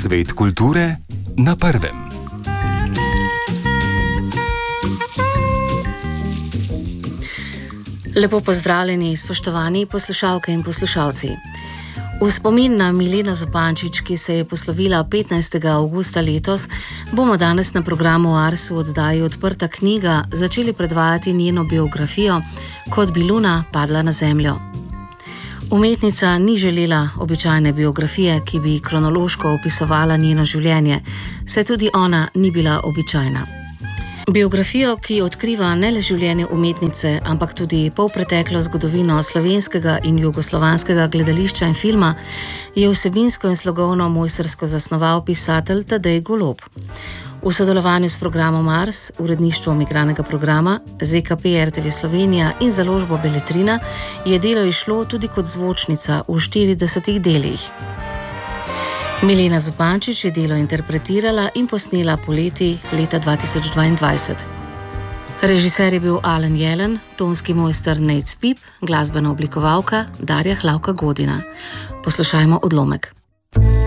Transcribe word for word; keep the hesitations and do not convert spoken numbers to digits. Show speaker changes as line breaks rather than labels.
Svet kulture na prvem.
Lepo pozdravljeni, spoštovani poslušalke in poslušalci. V spomin na Mileno Zupančič, ki se je poslovila petnajstega avgusta letos, bomo danes na programu Ars v oddaji Odprta knjiga začeli predvajati njeno biografijo Kot bi luna padla na zemljo. Umetnica ni želela običajne biografije, ki bi kronološko opisovala njeno življenje, saj tudi ona ni bila običajna. Biografijo, ki odkriva ne le življenje umetnice, ampak tudi polpreteklo zgodovino slovenskega in jugoslovanskega gledališča in filma, je vsebinsko in slogovno mojstrsko zasnoval pisatelj Tadej Golob. V sodelovanju s programom Ars, uredništvom igranega programa, Z K P R T V Slovenija in založbo Beletrina je delo izšlo tudi kot zvočnica v štiridesetih delih. Milena Zupančič je delo interpretirala in posnela poleti leta dva tisoč dvaindvajset. Režiser je bil Alen Jelen, tonski mojster Nejc Spip, glasbena oblikovalka Darja Hlavka Godina. Poslušajmo odlomek.